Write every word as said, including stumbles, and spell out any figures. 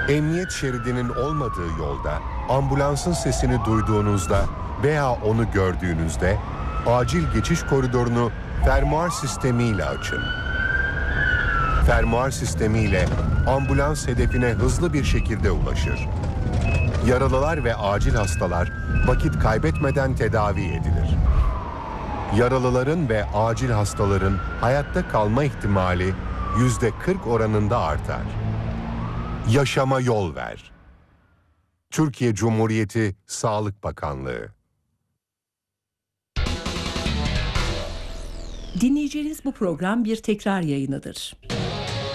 Emniyet şeridinin olmadığı yolda ambulansın sesini duyduğunuzda veya onu gördüğünüzde acil geçiş koridorunu fermuar sistemiyle açın. Fermuar sistemiyle ambulans hedefine hızlı bir şekilde ulaşır. Yaralılar ve acil hastalar vakit kaybetmeden tedavi edilir. Yaralıların ve acil hastaların hayatta kalma ihtimali yüzde kırk oranında artar. Yaşama yol ver. Türkiye Cumhuriyeti Sağlık Bakanlığı. Dinleyeceğiniz bu program bir tekrar yayınıdır.